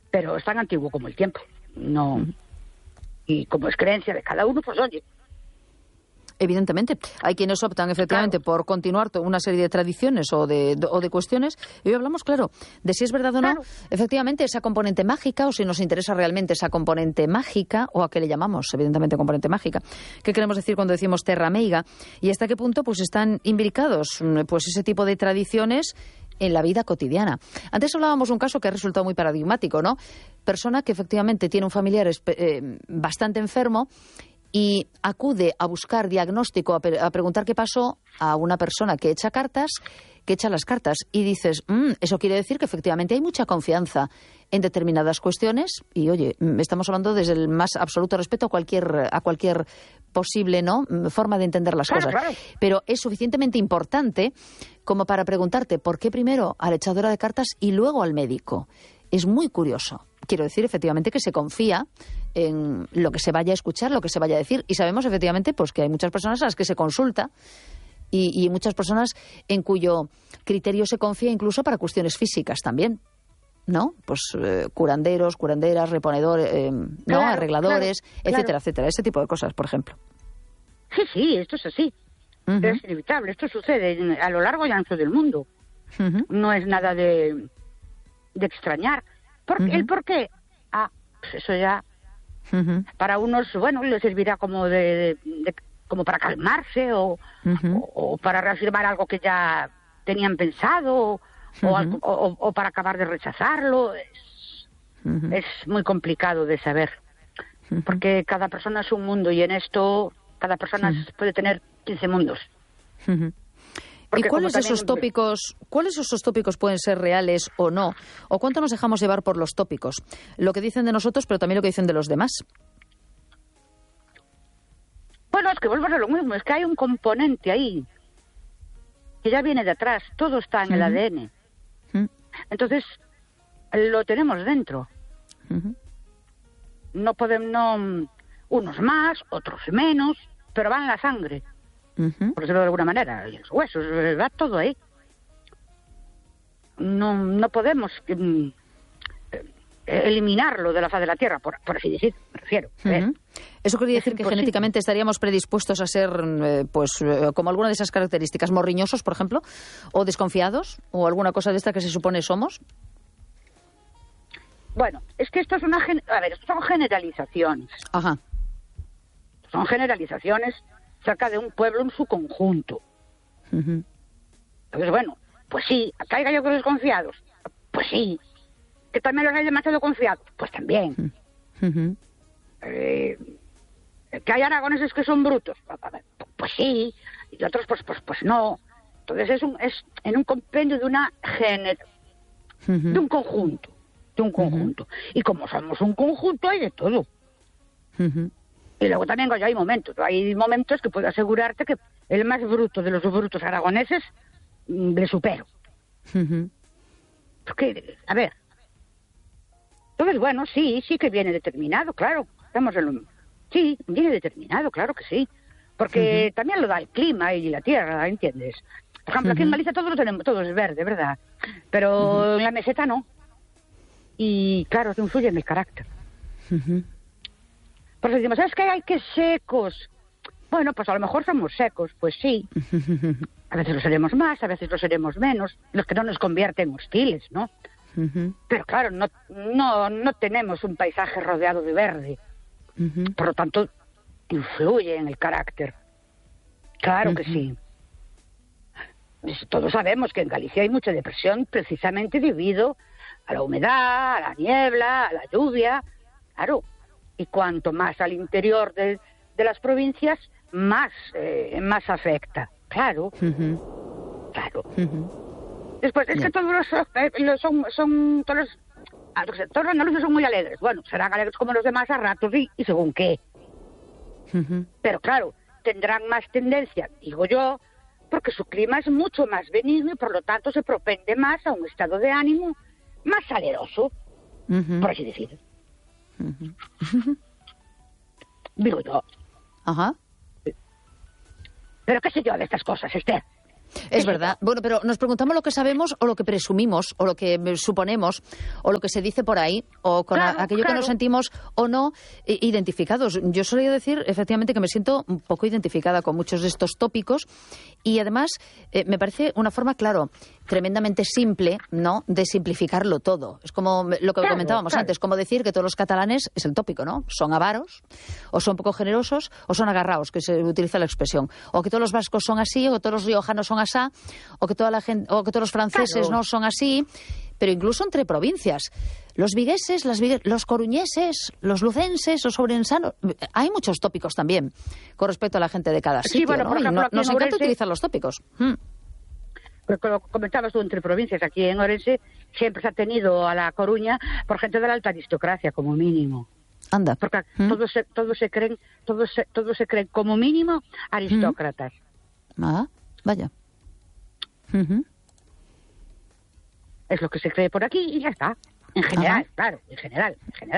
pero es tan antiguo como el tiempo. No. Y como es creencia de cada uno, pues oye. Evidentemente, hay quienes optan efectivamente por continuar una serie de tradiciones o de cuestiones. Y hoy hablamos, claro, de si es verdad o no, efectivamente, esa componente mágica, o si nos interesa realmente esa componente mágica, o a qué le llamamos, evidentemente, componente mágica. ¿Qué queremos decir cuando decimos terra meiga? Y hasta qué punto pues están imbricados pues ese tipo de tradiciones en la vida cotidiana. Antes hablábamos de un caso que ha resultado muy paradigmático, ¿no? Persona que efectivamente tiene un familiar bastante enfermo y acude a buscar diagnóstico, a preguntar qué pasó a una persona que echa las cartas y dices, eso quiere decir que efectivamente hay mucha confianza en determinadas cuestiones y, oye, estamos hablando desde el más absoluto respeto a cualquier posible, ¿no?, forma de entender las cosas. Claro. Pero es suficientemente importante como para preguntarte por qué primero a la echadora de cartas y luego al médico. Es muy curioso. Quiero decir, efectivamente, que se confía en lo que se vaya a escuchar, lo que se vaya a decir. Y sabemos, efectivamente, pues que hay muchas personas a las que se consulta y muchas personas en cuyo criterio se confía incluso para cuestiones físicas también, ¿no? Pues curanderos, curanderas, reponedores, ¿no? Arregladores, etcétera, etcétera. Ese tipo de cosas, por ejemplo. Sí, esto es así. Es inevitable. Esto sucede a lo largo y ancho del mundo. No es nada de extrañar. ¿El por qué? Pues eso ya para unos, bueno, les servirá como como para calmarse o para reafirmar algo que ya tenían pensado o para acabar de rechazarlo. Es muy complicado de saber porque cada persona es un mundo y en esto cada persona puede tener 15 mundos. Porque ¿y cuáles de esos tópicos pueden ser reales o no? ¿O cuánto nos dejamos llevar por los tópicos? Lo que dicen de nosotros, pero también lo que dicen de los demás. Bueno, es que vuelvo a lo mismo. Es que hay un componente ahí que ya viene de atrás. Todo está en el ADN. Entonces, lo tenemos dentro. No podemos, unos más, otros menos, pero va en la sangre. Por decirlo de alguna manera, y los huesos, va todo ahí. No podemos eliminarlo de la faz de la tierra, por así decir, me refiero. Eso quería decir que genéticamente estaríamos predispuestos a ser, como alguna de esas características, morriñosos, por ejemplo, o desconfiados, o alguna cosa de esta que se supone somos. Bueno, es que esto es esto son generalizaciones. Son generalizaciones cerca de un pueblo en su conjunto. Entonces, bueno, pues sí, que hay gallegos desconfiados, pues sí, que también los hay demasiado confiados, pues también. Que hay aragoneses que son brutos, pues sí, y otros pues no. Entonces es en un compendio de de un conjunto. Y como somos un conjunto hay de todo. Y luego también hay momentos que puedo asegurarte que el más bruto de los brutos aragoneses le supero. Porque, a ver, entonces, bueno, sí que viene determinado, claro. Sí, viene determinado, claro que sí. Porque también lo da el clima y la tierra, ¿entiendes? Por ejemplo, aquí en Galicia todo es verde, ¿verdad? Pero en la meseta no. Y claro, se influye en el carácter. Por eso decimos, ¿sabes qué? Hay que secos. Bueno, pues a lo mejor somos secos, pues sí. A veces lo seremos más, a veces lo seremos menos. Los que no nos convierten hostiles, ¿no? Pero claro, no tenemos un paisaje rodeado de verde. Por lo tanto, influye en el carácter. Claro que sí. Todos sabemos que en Galicia hay mucha depresión precisamente debido a la humedad, a la niebla, a la lluvia. Claro. Y cuanto más al interior de las provincias, más afecta. Claro. Claro. Después, es que todos todos los andaluces son muy alegres. Bueno, serán alegres como los demás a ratos y según qué. Pero claro, tendrán más tendencia, digo yo, porque su clima es mucho más benigno y por lo tanto se propende más a un estado de ánimo más saleroso, por así decir. Digo yo. Pero qué sé yo de estas cosas, Esther. Es verdad. Bueno, pero nos preguntamos lo que sabemos o lo que presumimos o lo que suponemos o lo que se dice por ahí o con aquello que nos sentimos o no identificados. Yo solía decir, efectivamente, que me siento un poco identificada con muchos de estos tópicos y además me parece una forma, claro, tremendamente simple, ¿no?, de simplificarlo todo. Es como lo que comentábamos antes, como decir que todos los catalanes, es el tópico, ¿no?, son avaros, o son poco generosos, o son agarraos, que se utiliza la expresión, o que todos los vascos son así, o que todos los riojanos son asá, o que toda la gente, o que todos los franceses no son así, pero incluso entre provincias. Los vigueses, los coruñeses, los lucenses, los sobrensanos, hay muchos tópicos también con respecto a la gente de cada sitio, bueno, ¿no? por ejemplo, Y nos encanta utilizar los tópicos. Como comentabas tú, entre provincias, aquí en Orense siempre se ha tenido a La Coruña por gente de la alta aristocracia, como mínimo. Anda. Porque todos se creen como mínimo aristócratas. Ah, vaya. Es lo que se cree por aquí y ya está. En general, claro, en general.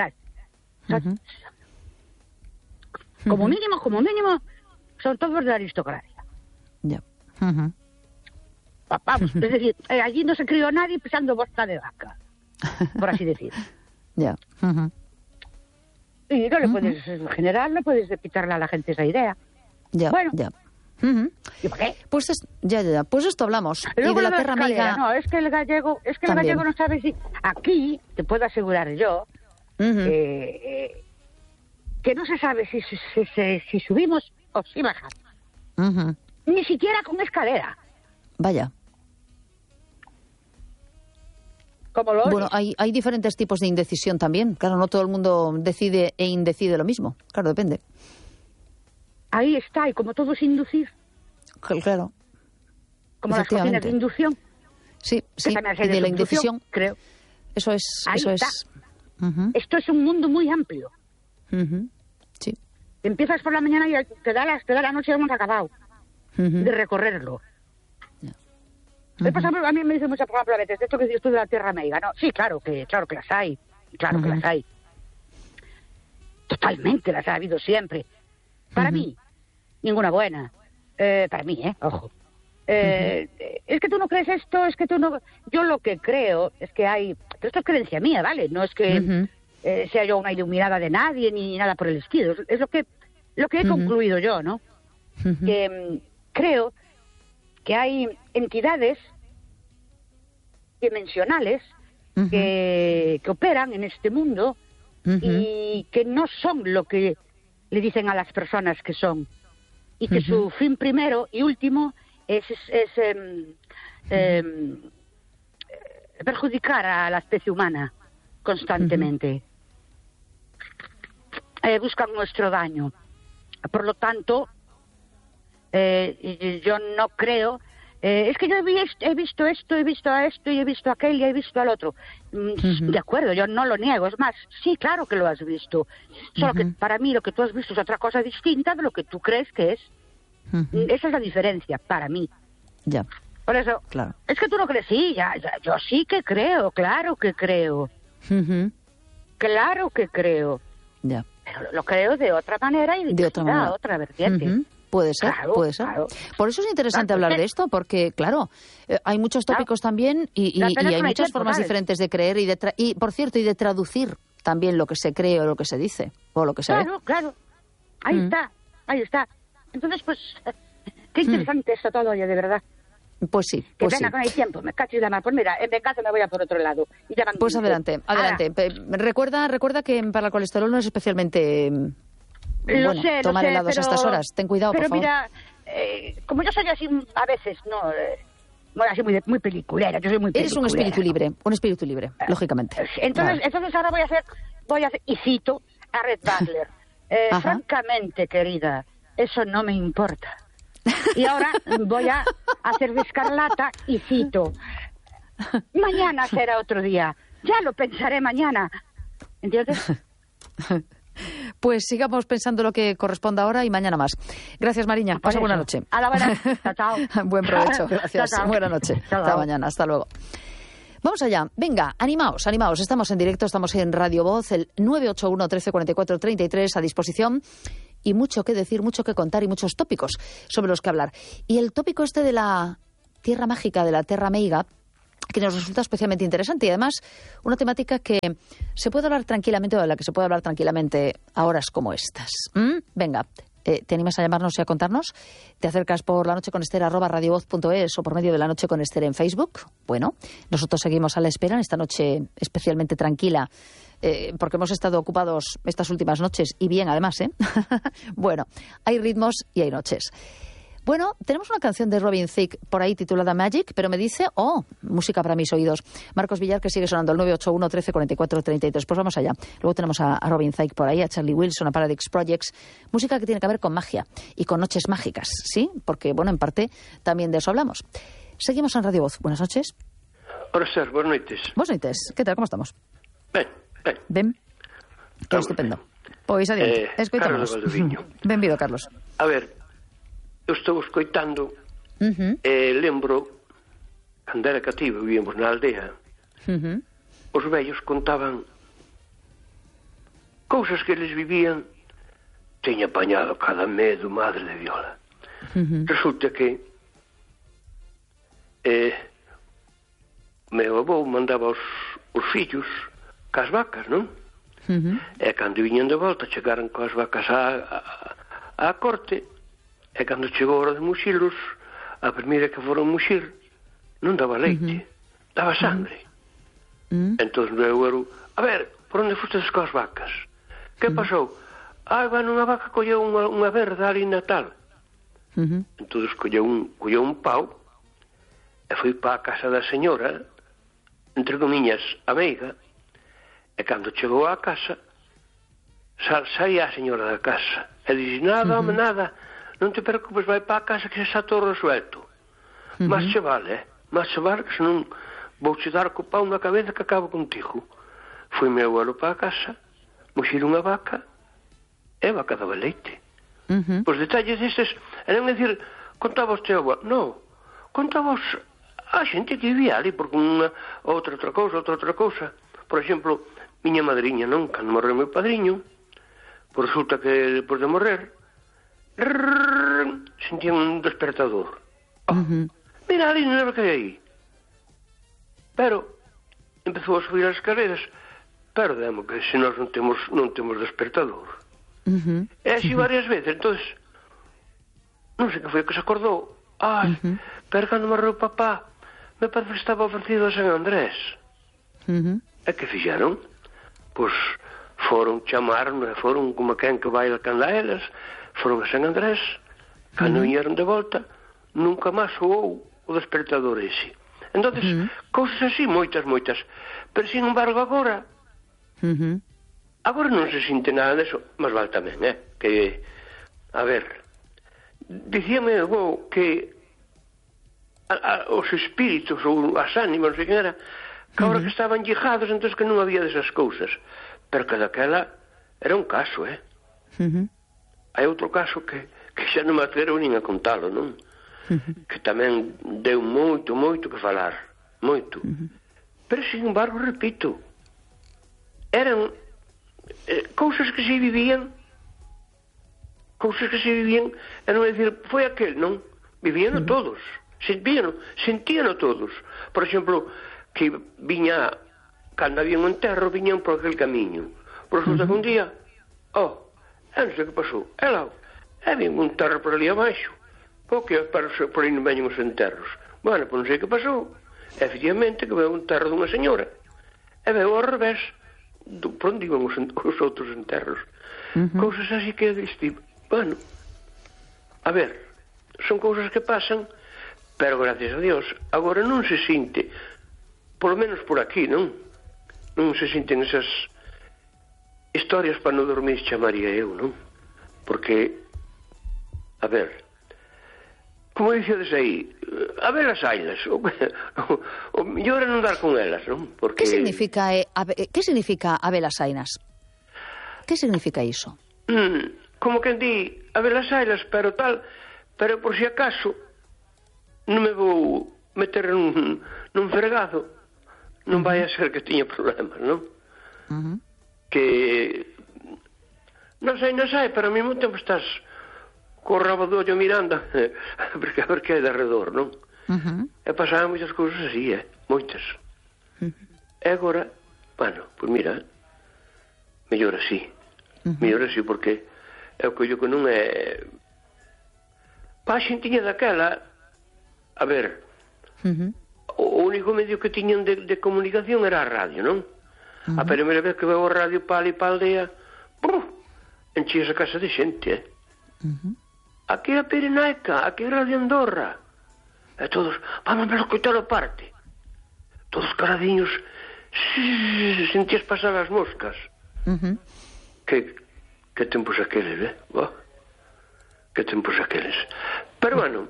Como mínimo, son todos de la aristocracia. Ya. Vamos, es decir, allí no se crió nadie pisando bosta de vaca, por así decir. Ya. Y no le puedes, en general, no puedes quitarle a la gente esa idea. Ya, bueno. Ya. ¿Y por qué? Pues ya. Pues esto hablamos. Luego y de la tierra amiga. No, es que el gallego no sabe si... Aquí, te puedo asegurar yo, que no se sabe si subimos o si bajamos. Ni siquiera con escalera. Vaya. Como lo bueno, hay diferentes tipos de indecisión también. Claro, no todo el mundo decide e indecide lo mismo. Claro, depende. Ahí está, y como todo es inducir. Claro. Como las cocinas de inducción. Sí, y de la indecisión. Creo. Eso es. Ahí eso está. es. Esto es un mundo muy amplio. Sí. Empiezas por la mañana y te da la noche y hemos acabado de recorrerlo. A mí me dice mucho, por ejemplo, a veces, esto que dices tú de la tierra amiga, ¿no? Sí, claro que las hay. Claro que las hay. Totalmente las ha habido siempre. Para mí, ninguna buena. Para mí, ojo. Es que tú no crees esto, es que tú no... Yo lo que creo es que hay... Pero esto es creencia mía, ¿vale? No es que sea yo una iluminada de nadie ni nada por el estilo. Es lo que he concluido yo, ¿no? Que creo que hay entidades dimensionales que operan en este mundo y que no son lo que le dicen a las personas que son, y que su fin primero y último es perjudicar a la especie humana constantemente. Buscan nuestro daño. Por lo tanto, yo no creo... es que yo he visto esto, he visto a esto, y he visto a aquel, y he visto al otro. De acuerdo, yo no lo niego. Es más, sí, claro que lo has visto. Solo que para mí lo que tú has visto es otra cosa distinta de lo que tú crees que es. Esa es la diferencia, para mí. Ya. Por eso, claro. Es que tú no crees, sí, yo sí que creo, claro que creo. Claro que creo. Ya. Pero lo creo de otra manera y de otra vertiente. Puede ser, puede ser. Claro. Por eso es interesante hablar de esto, porque, claro, hay muchos tópicos también y hay muchas formas diferentes de creer y, por cierto, y de traducir también lo que se cree o lo que se dice o lo que se ve. Claro. Ahí está. Entonces, pues, qué interesante esto todo, oye, de verdad. Pues sí, Qué pena que no hay tiempo, me cacho y la mar. Pues mira, en venganza me voy a por otro lado. Y ya pues adelante. Recuerda que para el colesterol no es especialmente... tomar helados a estas horas. Ten cuidado, por favor. Pero mira, como yo soy así a veces, así muy peliculera, yo soy muy peliculera. Eres un espíritu libre, lógicamente. Entonces ahora voy a hacer, y cito a Red Butler. Francamente, querida, eso no me importa. Y ahora voy a hacer de Escarlata y cito: mañana será otro día, ya lo pensaré mañana. ¿Entiendes? Pues sigamos pensando lo que corresponda ahora y mañana más. Gracias, Mariña. Pasa buena noche. A la buena. Chao. Buen provecho. Gracias. Chao. Buena noche. Hasta mañana. Hasta luego. Vamos allá. Venga, animaos. Estamos en directo, estamos en Radio Voz, el 981 13 44 33 a disposición. Y mucho que decir, mucho que contar y muchos tópicos sobre los que hablar. Y el tópico este de la Tierra Mágica de la Terra Meiga, que nos resulta especialmente interesante y además una temática que se puede hablar tranquilamente o de la que se puede hablar tranquilamente a horas como estas. Venga, ¿te animas a llamarnos y a contarnos? ¿Te acercas por lanocheconester@radiovoz.es o por medio de La Noche con Ester en Facebook? Bueno, nosotros seguimos a la espera en esta noche especialmente tranquila, porque hemos estado ocupados estas últimas noches y bien además, ¿eh? Bueno, hay ritmos y hay noches. Bueno, tenemos una canción de Robin Thicke por ahí titulada Magic, pero me dice, música para mis oídos. Marcos Villar, que sigue sonando, el 981 13 44 33. Pues vamos allá. Luego tenemos a Robin Thicke por ahí, a Charlie Wilson, a Paradox Projects. Música que tiene que ver con magia y con noches mágicas, ¿sí? Porque, bueno, en parte también de eso hablamos. Seguimos en Radio Voz. Buenas noches. Ora, Ser, buenas noites. Buenas noites. Que tal, como estamos? Ben. Que estupendo. Pois adiante. Carlos Valdoviño. Benvido, Carlos. A ver, eu estou escoitando e lembro, cando era cativo, vivíamos na aldea, os vellos contaban cousas que eles vivían. Teña apañado cada medo, madre de viola. Resulta que meu avó mandaba os fillos cas vacas, non? E cando viñan de volta chegaran coas vacas á corte. E cando chegou a hora de muxilos, a primeira que foron muxir non daba leite, daba sangre. Entón eu era, a ver, por onde fostes coas vacas? Que pasou? Bueno, unha vaca colleu unha verda ali na tal. Entón colleu un pau e foi para a casa da señora, entre comillas, amiga, e cando chegou á casa, saía a señora da casa e dixo, nada, home, nada, non te preocupes, vai para a casa que xa está todo resuelto. Mas che vale, que senón vou che dar co pau na cabeza que acabo contigo. Foi meu abuelo para a casa, muxir unha vaca, e a vaca daba leite. Os detalles estes, eran decir, contaba os teu abuelo, non, contaba a xente que vivía ali, porque outra cousa. Por exemplo, miña madriña, non, cando morreu meu padriño, por resulta que depois de morrer, sentía un despertador. Mira ali, non era que hai aí. Pero empezou a subir as escaleras, pero demo que se nós non temos despertador. E así varias veces. Entonces non sei que foi que se acordou. Pero cando morreu papá, me parece que estaba ofrecido a San Andrés. E que fixeron? Pois foron chamarme, foron como quen que baila candaelas, foron a San Andrés, cando viñeron de volta, nunca máis soou o despertador ese. Entonces, cousas así, moitas. Pero, sin embargo, agora non se sinte nada deso, mas vale tamén, que, a ver, dicíame eu que os espíritus ou as ánimas, non sei quen era, que agora que estaban lligados, entón que non había desas cousas. Pero que daquela era un caso, Hai outro caso que xa non me atrevo nin a contalo, non? Que tamén deu moito que falar, moito. Pero, sin embargo, repito, eran cousas que se vivían, e non é dicir, foi aquel, non? Vivíano todos, sentíano todos. Por exemplo, que viña, cando había un enterro, viñan por aquel camiño. Por resulta que un día, non sei que pasou, había un enterro por ali abaixo, porque por aí non veñen os enterros. Bueno, pois non sei que pasou, efectivamente que veo un enterro dunha señora, e veo ao revés, por onde iban os outros enterros. Cousas así que diste, bueno, a ver, son cousas que pasan, pero gracias a Dios, agora non se sinte, polo menos por aquí, non se sinten esas historias para non dormir, chamaría eu, non? Porque, a ver, como dixedes aí, a ver as ailas, o mellor é non dar con elas, non? Porque... Que significa a ver as ainas? Que significa iso? Como quen di, a ver as ailas, pero por si acaso non me vou meter nun fregado, non vai a ser que tiña problemas, non? Que non sei, pero ao mesmo tempo estás co rabo do ollo mirando a ver que hai de arredor, non? E pasaban moitas cousas así, moitas. E agora, bueno, pois mira, mellor así. Mellor así, porque é o que eu que non é... Pa a xentiña daquela, a ver, o único medio que tiñan de comunicación era a radio, non? A primeira vez que veo a radio pa ali pa aldea, enchías a casa de xente, Aquí a Pirenaica, aquí a Radio Andorra. E todos, vamos a escoitar a parte. Todos caradiños, sentías pasar as moscas. Que tempos aqueles, Que tempos aqueles. Pero bueno,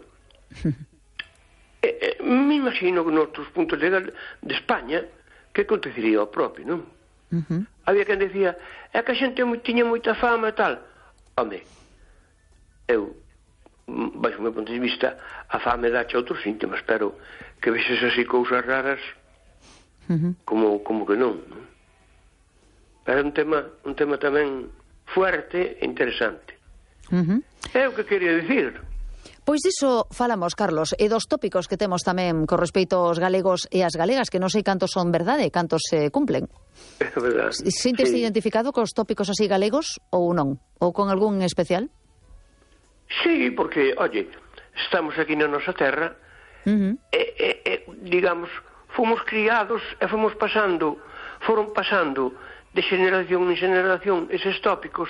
me imagino que noutros puntos de España que acontecería o propio, non? Había quen decía, é que a xente tiña moita fama e tal. Home, eu, baixo o meu ponto de vista, a fame dache outros síntomas, pero que vexes así cousas raras, como que non? Pero é un tema tamén fuerte e interesante. É o que quería dicir. Pois diso falamos, Carlos, e dos tópicos que temos tamén con respecto aos galegos e as galegas, que non sei cantos son verdade, cantos se cumplen. É verdade. Sintes identificado cos tópicos así galegos ou non? Ou con algún especial? Sí, porque, oye, estamos aquí na nosa terra digamos, fomos criados e foron pasando de xeneración en xeneración eses tópicos.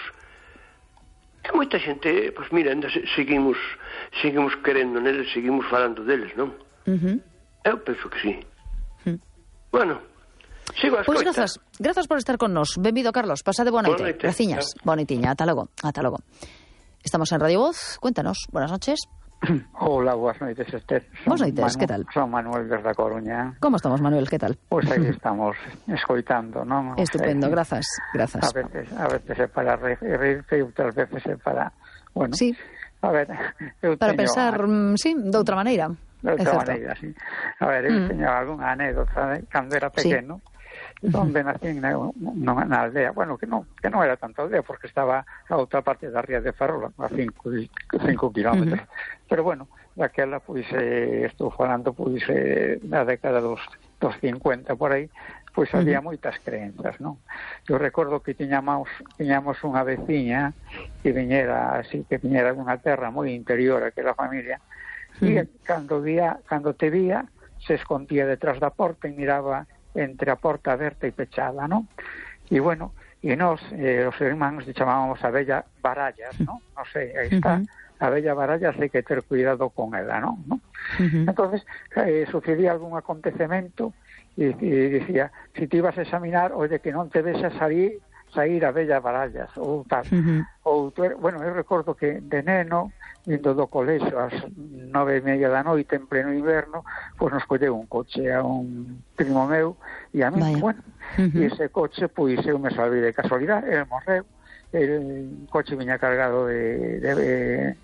E moita xente, pois mira, ainda seguimos querendo neles, seguimos falando deles, non? Eu penso que sí. Bueno, sigo a escoita. Pois grazas por estar con nos. Benvido, Carlos, pasade boa noite. Graciñas, bonitiña, ata logo. Estamos en Radio Voz, cuéntanos, buenas noches. Hola, boas noites, Esther. Boas noites, que tal? Son Manuel desde a Coruña. Como estamos, Manuel, que tal? Pois aí estamos escoitando, non? Estupendo, grazas. A veces é para reírse e outras veces é para... Bueno, sí. A ver, eu para teño... pensar, sí, de outra maneira. De outra maneira, sí. A ver, eu teño algunha anécdota cando era pequeno, donde nací na aldea, bueno, que non era tanto aldea, porque estaba a outra parte da ría de Ferrol, a 5 kilómetros. Pero bueno, daquela, pois, estou falando, pois, na década dos 50, por aí, pois había moitas creencias, non? Eu recordo que tiñamos unha veciña que viñera dunha terra moi interior, aquela familia, e cando te vía, se escondía detrás da porta e miraba entre a porta aberta e pechada, non? E bueno, e nós, os irmáns, chamábamos a vella Barallas, non? Non sei, aí está, a vella Barallas, hai que ter cuidado con ela, non? Entonces, sucedía algún acontecemento e dicía, si te ibas a examinar, oye, que non te deixas sair a vella Barallas, ou tal. Bueno, eu recordo que de neno, vindo do colexo ás 9:30 da noite en pleno inverno, pois nos colleu un coche a un primo meu e a mí, bueno, e ese coche, pois eu me salví de casualidade, ele morreu, el coche viña cargado de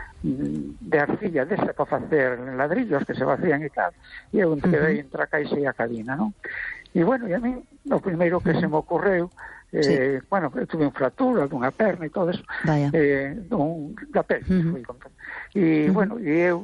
arcilla desa para facer ladrillos que se vacían e tal, e eu quedei entre a caixa e a cabina, non? E bueno, e a mí, o primeiro que se me ocorreu, bueno, eu tuve unha fractura dunha perna e todo eso, da perna, e bueno, e eu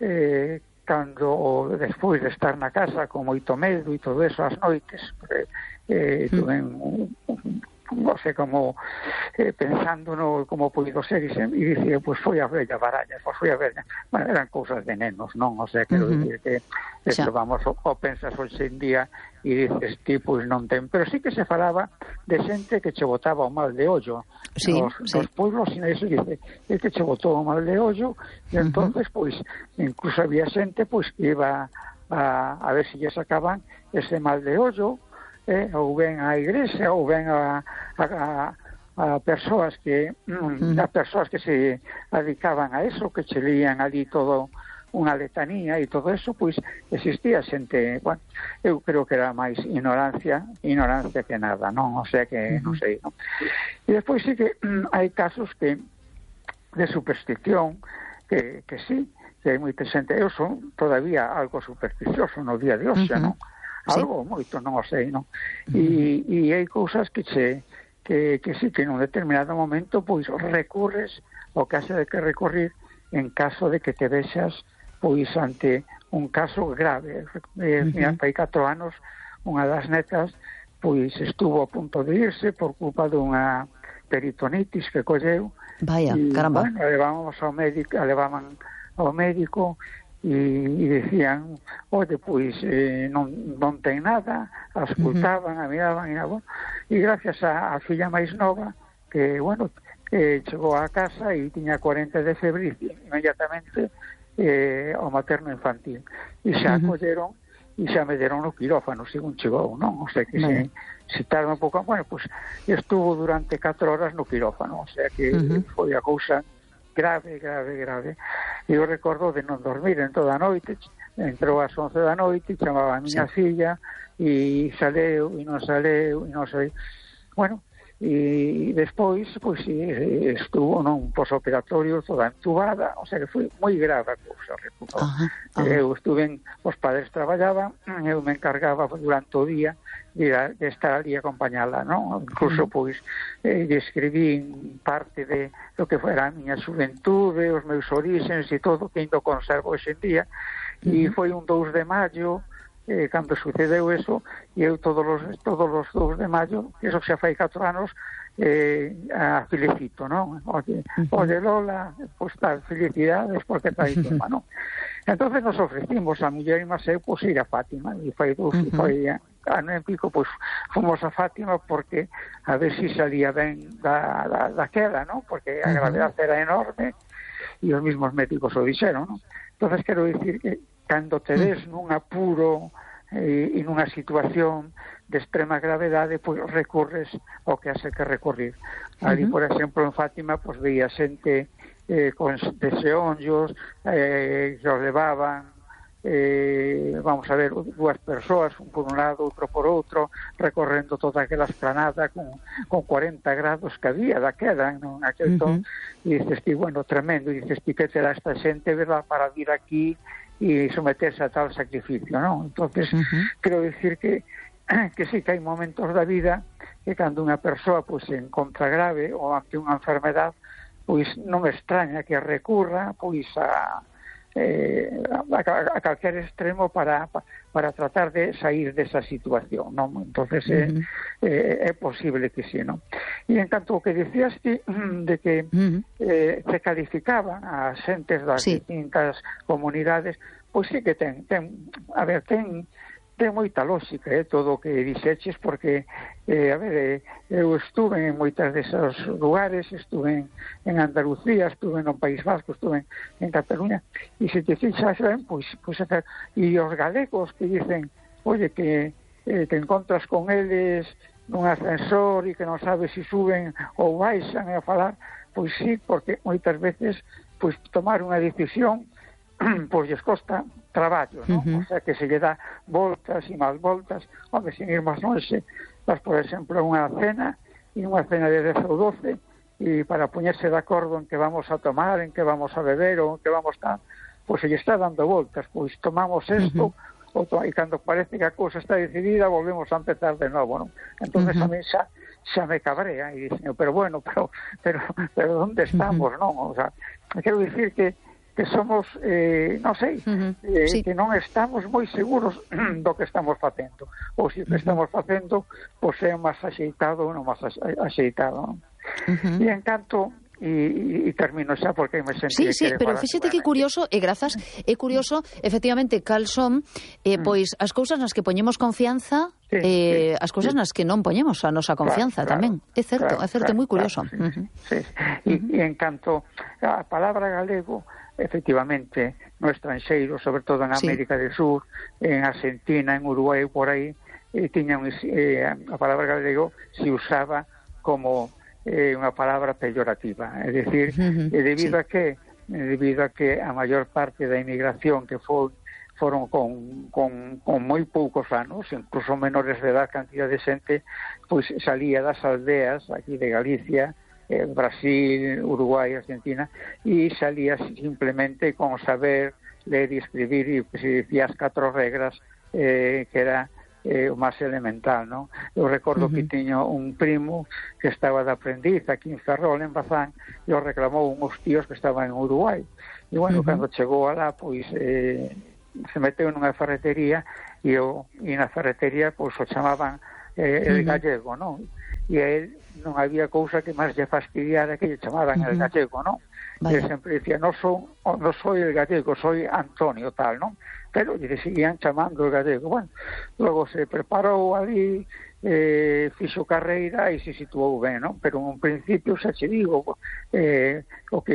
cando despois de estar na casa con moito medo e todo eso as noites, tuve non sei como pensando no como puido ser e dicía, pois foi a vella Barallas, bueno, eran cousas de nenos, non? O sea, quero dicir que eso, vamos, o pensas hoxe en día e dices, pois non ten, pero sí que se falaba de xente que che botaba o mal de ollo nos pueblos, e iso dice, que che botou o mal de ollo e entonces, pois, incluso había xente pois que iba a ver se lle sacaban ese mal de ollo, ou ben á igrexa, ou ben a persoas que se dedicaban a eso, que che lían ali todo unha letanía e todo eso, pois existía xente, bueno, eu creo que era máis ignorancia que nada, non? O sea que, non sei, non? E despois sí que hai casos que de superstición que sí, que hai moita xente, eu son todavía algo supersticioso no día de hoxe, non? Algo moito, non o sei, non? E hai cousas que sí, que en un determinado momento pois recurres ao que haxe de que recurrir en caso de que te vexas pois ante un caso grave. Fai 4 anos, unha das netas pois estuvo a punto de irse por culpa dunha peritonitis que colleu. Vaya, caramba. Bueno, levaban ao médico e decían, ode, pois non ten nada, a escultaban, a miraban, e gracias a filla máis nova, que, bueno, chegou a casa e tiña 40 de febre, inmediatamente ao materno infantil. E xa colleron e xa me deron no quirófano, según chegou, non? O sea que se tarda un pouco, bueno, pues estuvo durante 4 horas no quirófano, o sea que foi a cousa grave. E eu recordo de non dormir en toda a noite, entrou ás 11 da noite, chamaba a miña filla, e saleu, e non saleu. Bueno, e despois, pois, estuvo nun posoperatorio toda entubada, o sea que foi moi grave a cousa. Eu estuve, os padres traballaban, eu me encargaba durante o día de estar ali a acompañala, non? Incluso, pois, escribí parte de lo que fuera a miña xuventude, os meus orixens e todo, que ainda conservo hoxe en día, e foi un 2 de maio, cando sucedeu eso, e eu todos os 2 de maio, que eso xa fai 4 anos, a felicito, non? Oye, Lola, pois tal, felicidades, porque está aí tu hermano. Entonces nos ofrecimos a muller e máis eu, pois, ir a Fátima, e fai ano e pico, pois, fomos a Fátima porque a ver si salía ben da queda, non? Porque a gravedade era enorme, e os mismos médicos o dixeron, non? Entonces, quero dicir que cando te des nun apuro e nunha situación de extrema gravedade, pois recurres ao que hace que recurrir. Ali, por exemplo, en Fátima, pois veía xente con deseonllos, que os levaban, vamos a ver, 2 persoas, un por un lado, outro por outro, recorrendo toda aquela esplanada con 40 grados que había da queda, non? Aquel ton, e dices ti, bueno, tremendo, e dices ti, que terá esta xente, verdad, para vir aquí e someterse a tal sacrificio, non? Entonces, quero dicir que sí, que hai momentos da vida que cando unha persoa pois se encontra grave ou ante unha enfermedade, pois non me extraña que recurra pois a calquer extremo para tratar de sair desa situación, non? Entonces é posible que sí, non? E en canto ao que dicías ti, de que se calificaban as xentes das distintas comunidades, pois sí que ten moita lógica, todo o que dixeches, porque, eu estuve en moitas desos lugares, estuve en Andalucía, estuve no País Vasco, estuve en Cataluña, e se te fixas ben, pois, e os galegos que dicen, oye, que te encontras con eles nun ascensor e que non sabes se suben ou baixan a falar, pois sí, porque moitas veces, pois, tomar unha decisión pois lles costa traballo, non? O sea, que se lle dá voltas e máis voltas, onde sin ir máis longe, vas, por exemplo, a unha cena de 10 ou 12, e para poñerse de acordo en que vamos a tomar, en que vamos a beber ou en que vamos a... pois se lle está dando voltas, pois tomamos isto, e cando parece que a cousa está decidida, volvemos a empezar de novo, non? Entonces a mí xa me cabrea, e dicen, pero bueno, pero onde estamos, non? O sea, quero dicir que somos, non sei, que non estamos moi seguros do que estamos facendo, ou se o que estamos facendo pois é máis axeitado ou non máis axeitado, non? E en canto, e termino xa porque me sentí... Sí, pero fíxate que curioso, e grazas, é curioso, efectivamente, cal son, pois, as cousas nas que poñemos confianza, as cousas nas que non poñemos a nosa confianza tamén. É certo, é moi curioso. E en canto a palabra galego, efectivamente, no estranxeiro, sobre todo en América del Sur, en Argentina, en Uruguai, por aí, a palabra galego se usaba como unha palabra peyorativa, é dicir, debido a que a maior parte da inmigración que foron con moi poucos anos, incluso menores de edad, cantidad de xente, pois salía das aldeas aquí de Galicia, Brasil, Uruguai, Argentina, e salía simplemente con saber ler e escribir, e se dicía as 4 regras, que era o máis elemental, non? Eu recordo que tiño un primo que estaba de aprendiz aquí en Ferrol, en Bazán, e o reclamou uns tíos que estaban en Uruguai. E, bueno, cando chegou alá, pois, se meteu nunha ferretería e na ferretería, pois, o chamaban el gallego, non? E a él non había cousa que máis lle fastidiara que lle chamaban el gallego, non? E sempre dicía, non soy el gallego, soy Antonio, tal, non? Pero lle seguían chamando el gallego. Bueno, logo se preparou ali, fixo carreira e se situou ben, non? Pero en un principio, xa che digo, o que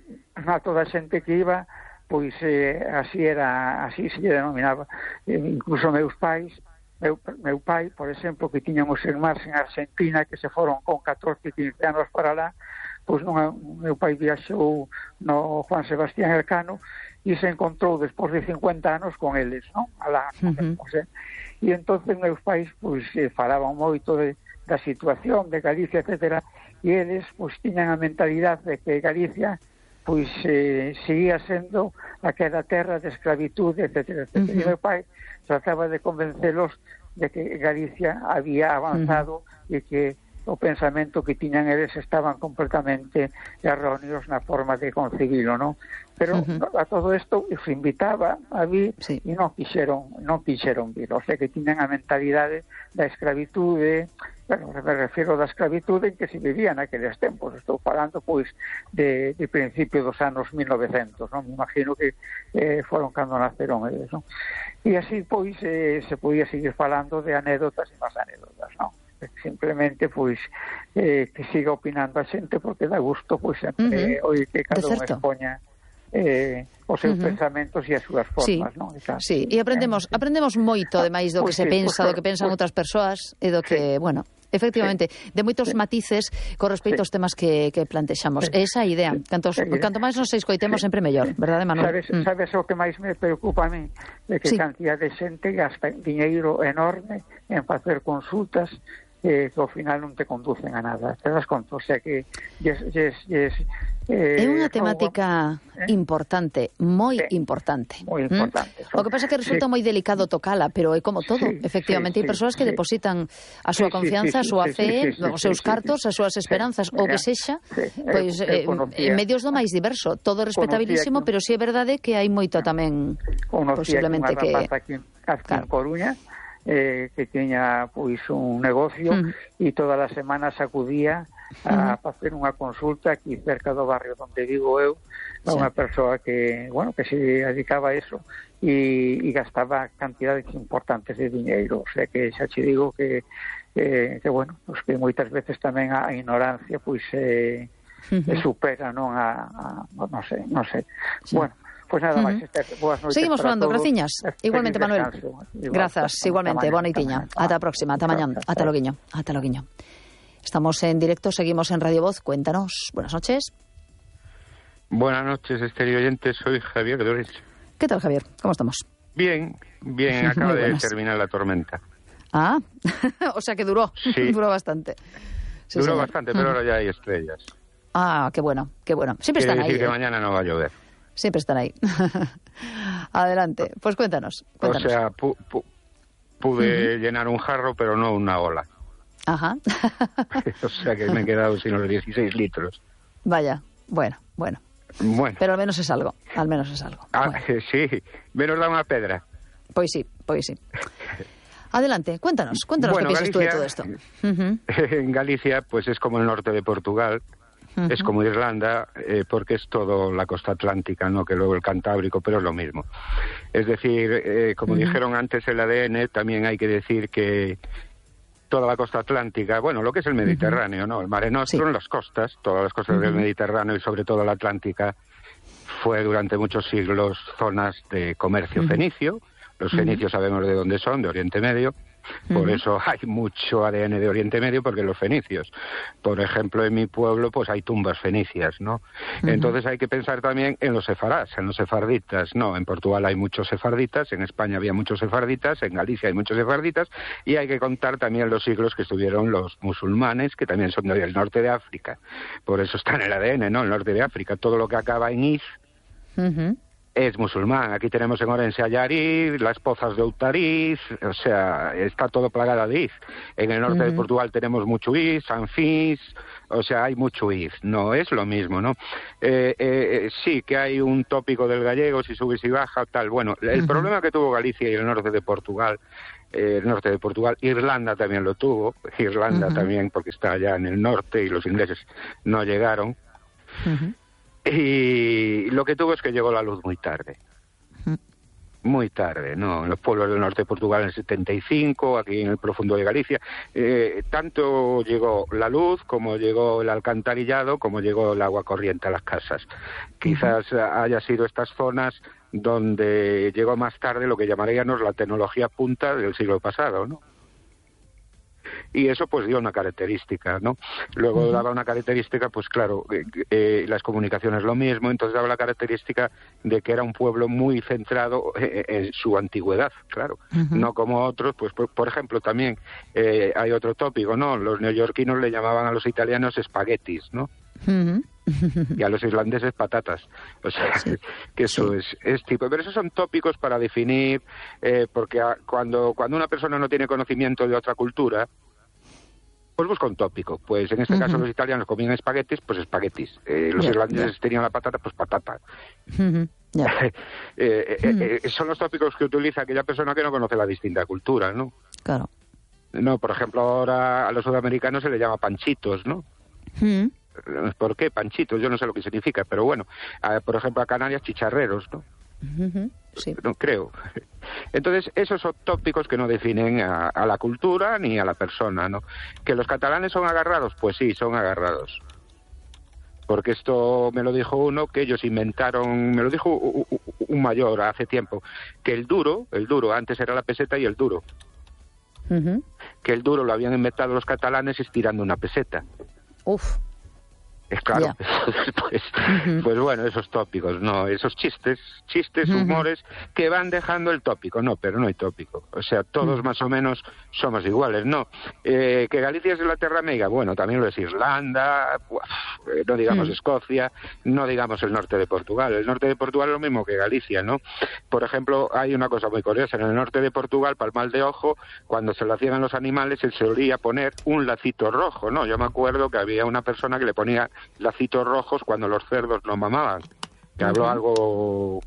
a toda a xente que iba, pois así se denominaba. Incluso meus pais, meu pai, por exemplo, que tiñan os irmáns en Argentina, que se foron con 14 e 15 anos para lá, pois meu pai viaxou no Juan Sebastián Elcano e se encontrou despois de 50 anos con eles, non? Alá, e entonces meus pais pois falaban moito da situación de Galicia, etcétera, e eles pois tiñan a mentalidade de que Galicia pois seguía sendo aquela terra de esclavitude, etcétera, etcétera. E meu pai trataba de convencelos de que Galicia había avanzado e que o pensamento que tiñan eles estaban completamente erróneos na forma de concebilo, non? Pero a todo isto se invitaba a vir e non quixeron vir, o sea que tiñan a mentalidade da esclavitude. Bueno, me refiero da esclavitude en que se vivía naqueles tempos. Estou falando, pois, de principio dos anos 1900, non? Me imagino que foron cando naceron eles, non? E así, pois, se podía seguir falando de anécdotas e máis anécdotas, non? Simplemente, pois, que siga opinando a xente, porque dá gusto, pois, sempre, oí que cada un expoña os seus pensamentos e as súas formas, non? Sí, e aprendemos moito, ademais, do que se pensa, do que pensan outras persoas, e do que, bueno, efectivamente, de moitos matices con respecto aos temas que plantexamos. Esa idea, canto máis nos escoitemos sempre mellor, verdade, Manuel? Sabes o que máis me preocupa a mí? De que cantidad de xente gasta diñeiro enorme en facer consultas que ao final non te conducen a nada. Te das conta, o sea que é unha temática importante, moi importante. Moi importante. O que pasa é que resulta moi delicado tocala, pero é como todo, efectivamente, hai persoas que depositan a súa confianza, a súa fe, os seus cartos, as súas esperanzas, o que sexa, pois en medios do máis diverso, todo respetabilísimo, pero si é verdade que hai moito tamén posiblemente que aquí en Coruña, que tiña pois un negocio e todas as semanas acudía a facer unha consulta aquí cerca do barrio onde vivo eu, a unha persoa que, bueno, que se dedicaba a eso e gastaba cantidades importantes de diñeiro, o sea que xa che digo que bueno, pues que moitas veces tamén a ignorancia pois supera, non non sei. Sí. Bueno, pues nada máis, boas noites. Seguimos falando, graciñas. Igualmente, Manuel. Grazas, igualmente. Boa noitiña. Ata a próxima, ata mañán. Ata loguiño. Estamos en directo, seguimos en Radio Voz. Cuéntanos. Buenas noches. Buenas noches, Estéreo oyentes. Soy Javier de Orense. ¿Qué tal, Javier? ¿Cómo estamos? Bien. Acaba de terminar la tormenta. Ah, o sea que duró. Sí. Duró bastante. Sí, duró bastante, pero ahora ya hay estrellas. Ah, qué bueno. Siempre están ahí. Quiere decir que mañana no va a llover. Siempre están ahí. Adelante. Pues cuéntanos. O sea, pude llenar un jarro, pero no una ola. Ajá. O sea que me he quedado sin los 16 litros. Vaya, bueno. Pero al menos es algo. Bueno. Sí, menos da una pedra. Pues sí. Adelante, cuéntanos bueno, qué piensas tú de todo esto. En Galicia, pues es como el norte de Portugal. Es como Irlanda, porque es todo la costa atlántica, ¿no? Que luego el Cantábrico, pero es lo mismo. Es decir, como dijeron antes el ADN, también hay que decir que toda la costa atlántica, bueno, lo que es el Mediterráneo, ¿no? El Mare Nostrum, las costas, todas las costas del Mediterráneo y sobre todo la Atlántica, fue durante muchos siglos zonas de comercio fenicio. Los fenicios sabemos de dónde son, de Oriente Medio. Por eso hay mucho ADN de Oriente Medio, porque los fenicios, por ejemplo, en mi pueblo, pues hay tumbas fenicias, ¿no? Entonces hay que pensar también en los sefarás, en los sefarditas, ¿no? En Portugal hay muchos sefarditas, en España había muchos sefarditas, en Galicia hay muchos sefarditas, y hay que contar también los siglos que estuvieron los musulmanes, que también son del norte de África. Por eso está en el ADN, ¿no? El norte de África, todo lo que acaba en iz, es musulmán. Aquí tenemos en Orense a Yarid, las Pozas de Outariz, o sea, está todo plagada de iz. En el norte de Portugal tenemos mucho iz, Sanfís, o sea, hay mucho iz. No es lo mismo, ¿no? Sí que hay un tópico del gallego, si sube, si baja, tal. Bueno, el problema que tuvo Galicia y el norte de Portugal, Irlanda también lo tuvo, Irlanda también, porque está allá en el norte y los ingleses no llegaron. Y lo que tuvo es que llegó la luz muy tarde. Muy tarde, ¿no? En los pueblos del norte de Portugal en el 75, aquí en el profundo de Galicia. Tanto llegó la luz como llegó el alcantarillado, como llegó el agua corriente a las casas. Quizás haya sido estas zonas donde llegó más tarde lo que llamaríamos la tecnología punta del siglo pasado, ¿no? Y eso pues dio una característica, ¿no? Luego daba una característica, pues claro, las comunicaciones lo mismo, entonces daba la característica de que era un pueblo muy centrado en su antigüedad, claro, no como otros, pues por ejemplo también hay otro tópico, ¿no? Los neoyorquinos le llamaban a los italianos espaguetis, ¿no? Y a los irlandeses patatas, o sea, que eso es tipo, pero esos son tópicos para definir, porque cuando una persona no tiene conocimiento de otra cultura, pues busca un tópico. Pues en este caso los italianos comían espaguetis, pues espaguetis. Los irlandeses tenían la patata, pues patata. Son los tópicos que utiliza aquella persona que no conoce la distinta cultura, ¿no? Claro. No, por ejemplo, ahora a los sudamericanos se les llama panchitos, ¿no? ¿Por qué panchitos? Yo no sé lo que significa, pero bueno, por ejemplo a Canarias chicharreros, ¿no? Sí. No creo. Entonces, esos son tópicos que no definen a la cultura ni a la persona, ¿no? ¿Que los catalanes son agarrados? Pues sí, son agarrados. Porque esto me lo dijo uno que ellos inventaron, me lo dijo un mayor hace tiempo, que el duro, antes era la peseta y el duro. Que el duro lo habían inventado los catalanes estirando una peseta. Uf. Es claro, pues bueno, esos tópicos, no, esos chistes, humores que van dejando el tópico, no, pero no hay tópico, o sea, todos más o menos somos iguales, no. Que Galicia es de la Terra Meiga, bueno, también lo es Irlanda, no digamos Escocia, no digamos el norte de Portugal. El norte de Portugal es lo mismo que Galicia, ¿no? Por ejemplo, hay una cosa muy curiosa, en el norte de Portugal, para el mal de ojo, cuando se lo hacían a los animales, se solía poner un lacito rojo, ¿no? Yo me acuerdo que había una persona que le ponía lacitos rojos cuando los cerdos no mamaban, que habló algo...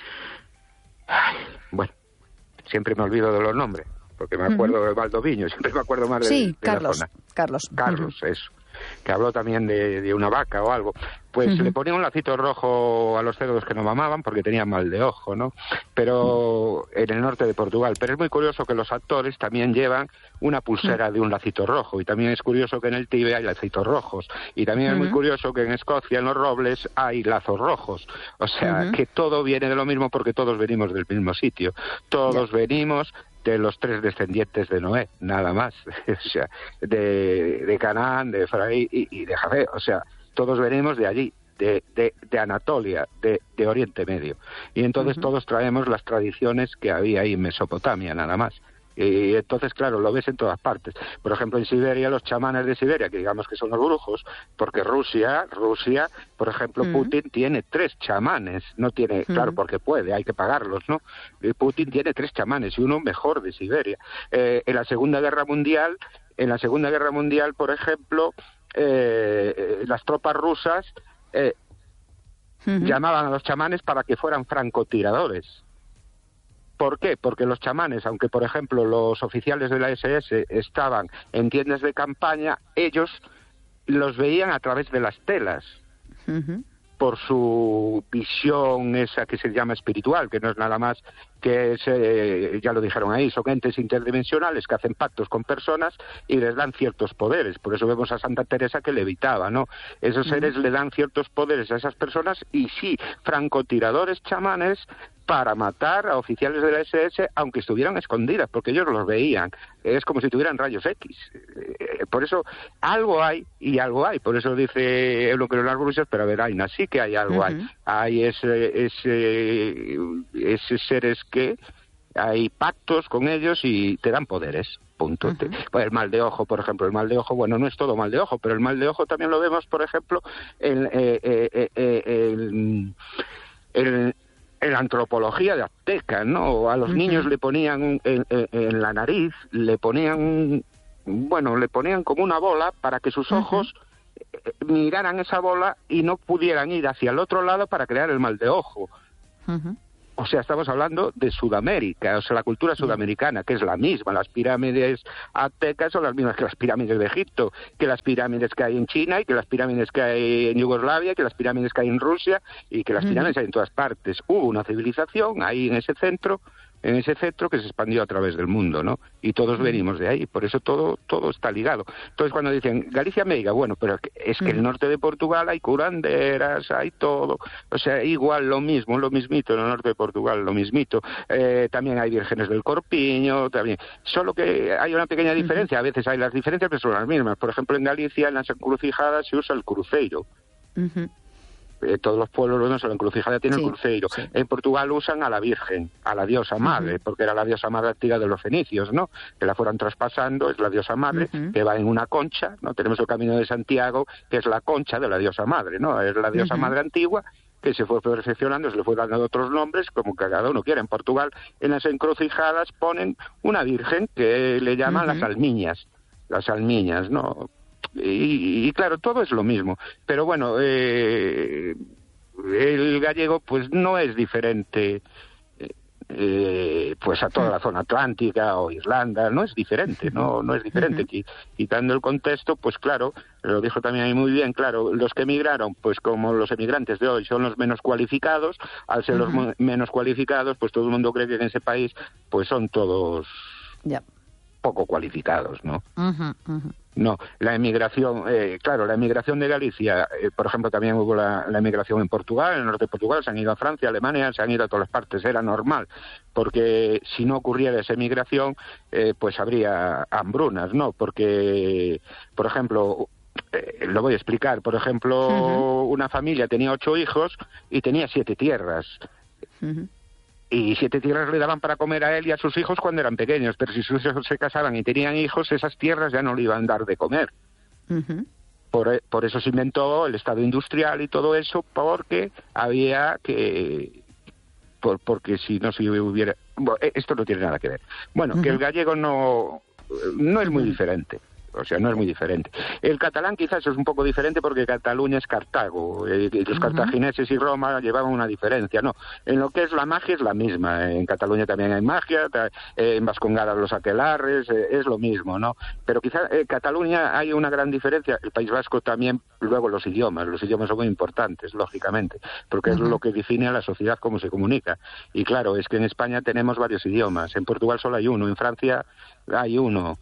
Bueno, siempre me olvido de los nombres, porque me acuerdo de Valdoviño, siempre me acuerdo más de Carlos, la zona. Carlos, eso, que habló también de una vaca o algo. Pues le ponía un lacito rojo a los cerdos que no mamaban porque tenían mal de ojo, ¿no? Pero en el norte de Portugal. Pero es muy curioso que los actores también llevan una pulsera de un lacito rojo. Y también es curioso que en el Tíbet hay lacitos rojos. Y también es muy curioso que en Escocia, en los robles, hay lazos rojos. O sea, que todo viene de lo mismo porque todos venimos del mismo sitio. Todos venimos de los 3 descendientes de Noé, nada más. O sea, de Canaán, de Efraín y de Jafé. O sea, todos venimos de allí, de Anatolia, de Oriente Medio. Y entonces todos traemos las tradiciones que había ahí en Mesopotamia, nada más. Y entonces, claro, lo ves en todas partes. Por ejemplo, en Siberia, los chamanes de Siberia, que digamos que son los brujos, porque Rusia, por ejemplo, Putin tiene 3 chamanes. No tiene, claro, porque puede, hay que pagarlos, ¿no? Putin tiene 3 chamanes y uno mejor de Siberia. En la Segunda Guerra Mundial, por ejemplo, las tropas rusas llamaban a los chamanes para que fueran francotiradores. ¿Por qué? Porque los chamanes, aunque por ejemplo los oficiales de la SS estaban en tiendas de campaña, ellos los veían a través de las telas. Por su visión esa que se llama espiritual, que no es nada más que, ya lo dijeron ahí, son entes interdimensionales que hacen pactos con personas y les dan ciertos poderes. Por eso vemos a Santa Teresa que levitaba, ¿no? Esos seres le dan ciertos poderes a esas personas y sí, francotiradores chamanes para matar a oficiales de la SS, aunque estuvieran escondidas, porque ellos los veían. Es como si tuvieran rayos X. Por eso, algo hay, por eso dice lo que los rusos, pero a ver, Aina, sí que hay algo, hay ese seres que hay pactos con ellos y te dan poderes, punto. Pues el mal de ojo, por ejemplo, bueno, no es todo mal de ojo, pero el mal de ojo también lo en la antropología de Azteca, ¿no? A los niños le ponían en la nariz, le ponían como una bola para que sus ojos miraran esa bola y no pudieran ir hacia el otro lado para crear el mal de ojo. O sea, estamos hablando de Sudamérica, o sea, la cultura sudamericana, que es la misma. Las pirámides aztecas son las mismas que las pirámides de Egipto, que las pirámides que hay en China, y que las pirámides que hay en Yugoslavia, que las pirámides que hay en Rusia, y que las pirámides hay en todas partes. Hubo una civilización ahí en ese centro que se expandió a través del mundo, ¿no? Y todos venimos de ahí, por eso todo está ligado. Entonces, cuando dicen Galicia Meiga, bueno, pero es que el norte de Portugal hay curanderas, hay todo, o sea, igual lo mismito en el norte de Portugal, lo mismito. También hay vírgenes del Corpiño, también. Solo que hay una pequeña diferencia, a veces hay las diferencias, pero son las mismas. Por ejemplo, en Galicia, en las encrucijadas, se usa el cruceiro. Todos los pueblos de la encrucijada tienen el cruceiro. Sí. En Portugal usan a la Virgen, a la diosa madre, porque era la diosa madre antigua de los fenicios, ¿no? Que la fueron traspasando, es la diosa madre, que va en una concha, ¿no? Tenemos el Camino de Santiago, que es la concha de la diosa madre, ¿no? Es la diosa madre antigua, que se fue perfeccionando, se le fue dando otros nombres, como que cada uno quiera. En Portugal, en las encrucijadas ponen una virgen que le llaman las almiñas, ¿no? Y claro, todo es lo mismo, pero bueno, el gallego pues no es diferente pues a toda la zona atlántica o Irlanda, no es diferente, no es diferente. Quitando el contexto, pues claro, lo dijo también ahí muy bien, claro, los que emigraron, pues como los emigrantes de hoy son los menos cualificados, al ser los menos cualificados, pues todo el mundo cree que en ese país pues son todos poco cualificados, ¿no? No, la emigración, claro, la emigración de Galicia, por ejemplo, también hubo la emigración en Portugal, en el norte de Portugal, se han ido a Francia, Alemania, se han ido a todas las partes, era normal, porque si no ocurriera esa emigración, pues habría hambrunas, ¿no? Porque, por ejemplo, lo voy a explicar, por ejemplo, una familia tenía 8 hijos y tenía 7 tierras. Y 7 tierras le daban para comer a él y a sus hijos cuando eran pequeños, pero si sus hijos se casaban y tenían hijos, esas tierras ya no le iban a dar de comer. Por eso se inventó el Estado industrial y todo eso, porque había que... porque si no se hubiera... Bueno, esto no tiene nada que ver. Bueno, que el gallego no es muy diferente. O sea, no es muy diferente. El catalán quizás es un poco diferente porque Cataluña es Cartago. Los cartagineses y Roma llevaban una diferencia, ¿no? En lo que es la magia es la misma. En Cataluña también hay magia, en Vascongadas los aquelarres, es lo mismo, ¿no? Pero quizás en Cataluña hay una gran diferencia. El País Vasco también, luego los idiomas son muy importantes, lógicamente, porque es lo que define a la sociedad, cómo se comunica. Y claro, es que en España tenemos varios idiomas. En Portugal solo hay uno, en Francia hay uno.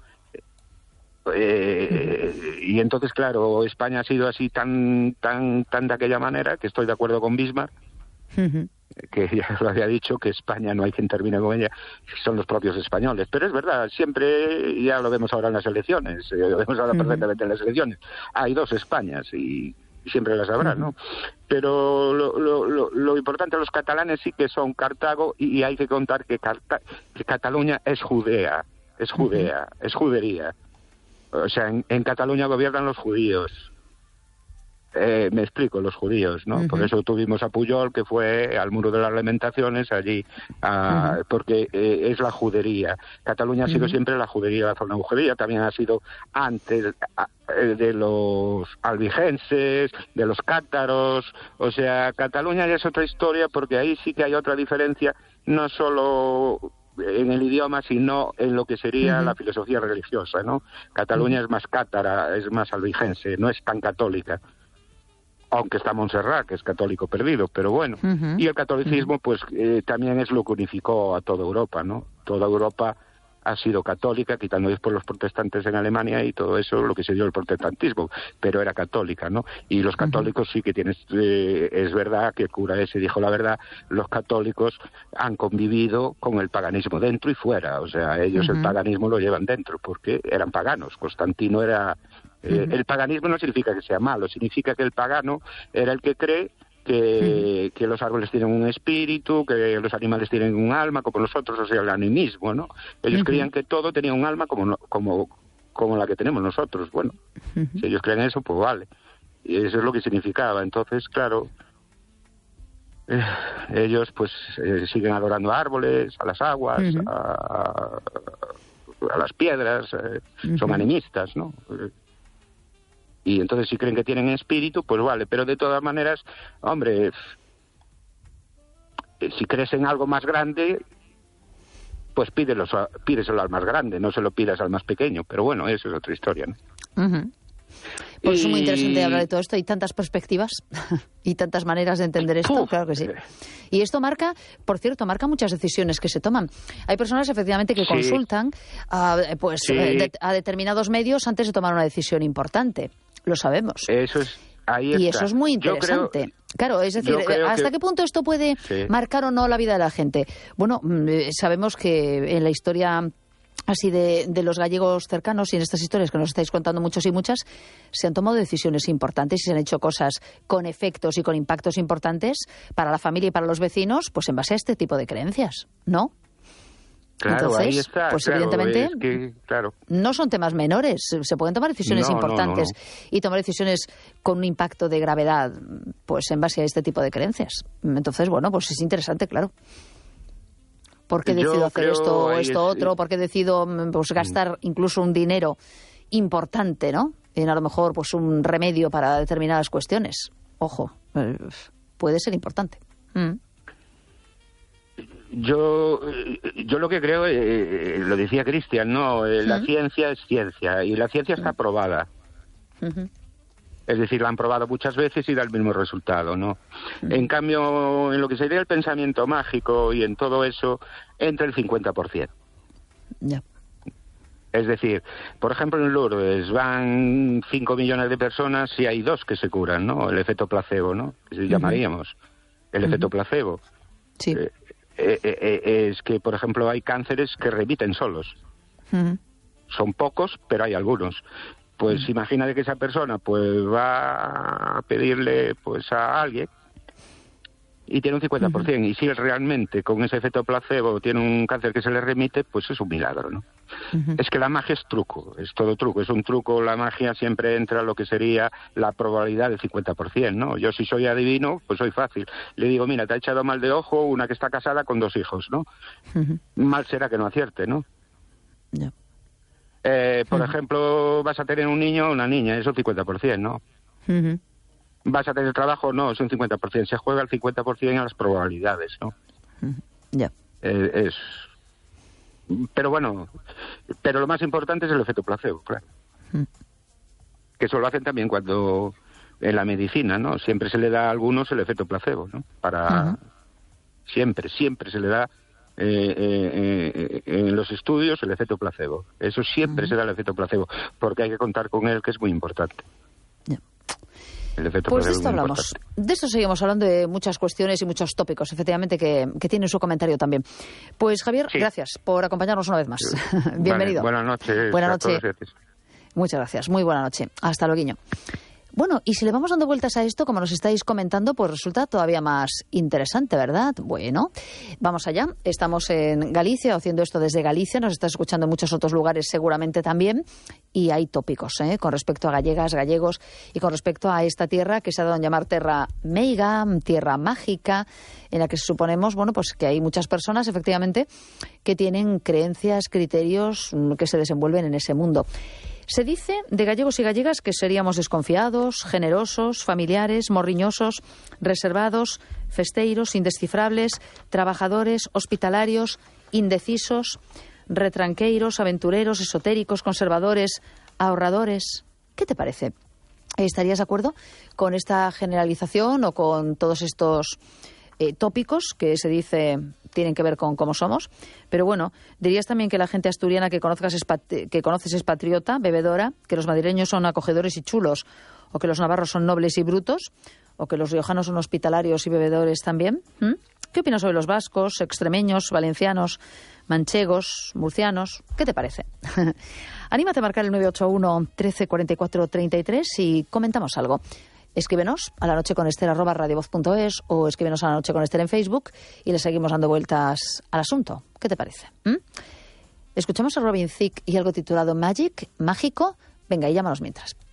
Y entonces, claro, España ha sido así tan de aquella manera que estoy de acuerdo con Bismarck, que ya lo había dicho, que España no hay quien termine con ella, son los propios españoles. Pero es verdad, siempre, ya lo vemos ahora en las elecciones, lo vemos ahora perfectamente en las elecciones, hay 2 Españas y siempre las habrá, ¿no? Pero lo importante, los catalanes sí que son Cartago, y hay que contar que Cataluña es Judea, es judería. O sea, en Cataluña gobiernan los judíos. Me explico, los judíos, ¿no? Por eso tuvimos a Pujol, que fue al Muro de las Lamentaciones allí, porque es la judería. Cataluña ha sido siempre la judería, la zona judía, también ha sido antes de los albigenses, de los cátaros. O sea, Cataluña ya es otra historia, porque ahí sí que hay otra diferencia, no solo en el idioma, sino en lo que sería la filosofía religiosa, ¿no? Cataluña es más cátara, es más albigense, no es tan católica, aunque está Montserrat, que es católico perdido, pero bueno. Y el catolicismo, pues también es lo que unificó a toda Europa, ¿no? Toda Europa ha sido católica, quitando después los protestantes en Alemania y todo eso, lo que se dio el protestantismo, pero era católica, ¿no? Y los católicos sí que es verdad que el cura ese dijo la verdad, los católicos han convivido con el paganismo dentro y fuera, o sea, ellos el paganismo lo llevan dentro, porque eran paganos. Constantino era... el paganismo no significa que sea malo, significa que el pagano era el que cree que los árboles tienen un espíritu, que los animales tienen un alma, como nosotros, o sea, el animismo, ¿no? Ellos creían que todo tenía un alma como la que tenemos nosotros. Bueno, si ellos creen eso, pues vale. Y eso es lo que significaba. Entonces, claro, ellos pues siguen adorando a árboles, a las aguas, a las piedras, son animistas, ¿no? Y entonces si creen que tienen espíritu, pues vale, pero de todas maneras, hombre, si crees en algo más grande, pues pídeselo al más grande, no se lo pidas al más pequeño, pero bueno, eso es otra historia, ¿no? Pues es muy interesante hablar de todo esto, hay tantas perspectivas y tantas maneras de entender esto, claro que sí. Y esto marca, por cierto, marca muchas decisiones que se toman. Hay personas efectivamente que consultan a determinados medios antes de tomar una decisión importante, lo sabemos. Eso es, ahí está. Y eso es muy interesante. Claro, es decir, ¿hasta qué punto esto puede marcar o no la vida de la gente? Bueno, sabemos que en la historia así de los gallegos cercanos y en estas historias que nos estáis contando muchos y muchas, se han tomado decisiones importantes y se han hecho cosas con efectos y con impactos importantes para la familia y para los vecinos, pues en base a este tipo de creencias, ¿no? Claro, entonces, ahí está. Pues claro, evidentemente no son temas menores, se pueden tomar decisiones importantes y tomar decisiones con un impacto de gravedad, pues en base a este tipo de creencias. Entonces, bueno, pues es interesante, claro. ¿Por qué decido hacer esto o esto otro? ¿Por qué decido pues, gastar incluso un dinero importante, ¿no? En a lo mejor pues un remedio para determinadas cuestiones. Ojo, puede ser importante. Yo lo que creo, lo decía Cristian, ¿no? La ciencia es ciencia y la ciencia está probada. Es decir, la han probado muchas veces y da el mismo resultado, ¿no? En cambio, en lo que sería el pensamiento mágico y en todo eso, entra el 50%. Ya. Es decir, por ejemplo, en Lourdes van 5 millones de personas y hay 2 que se curan, ¿no? El efecto placebo, ¿no? Que llamaríamos el efecto placebo. Sí. Es que, por ejemplo, hay cánceres que remiten solos. Son pocos, pero hay algunos. Pues imagínate que esa persona pues va a pedirle pues a alguien y tiene un 50%. Y si él realmente con ese efecto placebo tiene un cáncer que se le remite, pues es un milagro, ¿no? Es que la magia es truco, es todo truco. Es un truco, la magia siempre entra lo que sería la probabilidad del 50%, ¿no? Yo si soy adivino, pues soy fácil. Le digo, mira, te ha echado mal de ojo una que está casada con 2 hijos, ¿no? Mal será que no acierte, ¿no? Ya. Por ejemplo, vas a tener un niño o una niña, es un 50%, ¿no? Vas a tener trabajo, no, es un 50%. Se juega el 50% a las probabilidades, ¿no? Ya. Pero bueno, pero lo más importante es el efecto placebo, claro. Que eso lo hacen también cuando en la medicina, ¿no? Siempre se le da a algunos el efecto placebo, ¿no? Siempre se le da en los estudios el efecto placebo. Eso siempre se da el efecto placebo, porque hay que contar con él, que es muy importante. El efecto pues placebo de esto hablamos. De esto seguimos hablando, de muchas cuestiones y muchos tópicos, efectivamente, que tienen su comentario también. Pues Javier, gracias por acompañarnos una vez más. Bienvenido. Buenas noches. Buenas noches. Muchas gracias. Muy buena noche. Hasta luego. Bueno, y si le vamos dando vueltas a esto, como nos estáis comentando, pues resulta todavía más interesante, ¿verdad? Bueno, vamos allá. Estamos en Galicia, haciendo esto desde Galicia. Nos está escuchando en muchos otros lugares seguramente también. Y hay tópicos, con respecto a gallegas, gallegos y con respecto a esta tierra que se ha dado a llamar Terra Meiga, tierra mágica, en la que suponemos, bueno, pues que hay muchas personas, efectivamente, que tienen creencias, criterios que se desenvuelven en ese mundo. Se dice de gallegos y gallegas que seríamos desconfiados, generosos, familiares, morriñosos, reservados, festeiros, indescifrables, trabajadores, hospitalarios, indecisos, retranqueiros, aventureros, esotéricos, conservadores, ahorradores. ¿Qué te parece? ¿Estarías de acuerdo con esta generalización o con todos estos tópicos que se dice tienen que ver con cómo somos? Pero bueno, dirías también que la gente asturiana que conoces es patriota, bebedora, que los madrileños son acogedores y chulos, o que los navarros son nobles y brutos, o que los riojanos son hospitalarios y bebedores también. ¿Qué opinas sobre los vascos, extremeños, valencianos, manchegos, murcianos? ¿Qué te parece? Anímate a marcar el 981 13 44 33 y comentamos algo. Escríbenos a lanocheconester@radiovoz.es o escríbenos a La Noche con Ester en Facebook y le seguimos dando vueltas al asunto. ¿Qué te parece? Escuchamos a Robin Thicke y algo titulado Magic, mágico. Venga, y llámanos mientras.